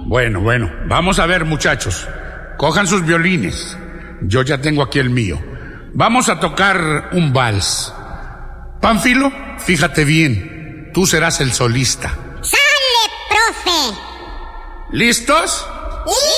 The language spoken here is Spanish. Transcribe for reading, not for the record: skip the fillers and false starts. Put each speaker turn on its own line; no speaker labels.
Bueno, vamos a ver, muchachos. Cojan sus violines. Yo ya tengo aquí el mío. Vamos a tocar un vals. Pánfilo, fíjate bien. Tú serás el solista.
¡Sale, profe!
¿Listos?
¡Sí!